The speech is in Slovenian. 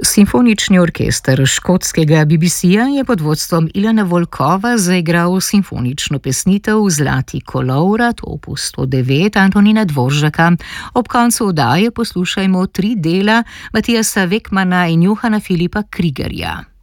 Simfonični orkester škotskega BBC-ja je pod vodstvom Ilana Volkova zaigral simfonično pesnitev Zlati kolovrat, opus 109 Antonina Dvoržaka. Ob koncu oddaje poslušajmo 3 dela Matijasa Vekmana in Johana Filipa Kriegerja.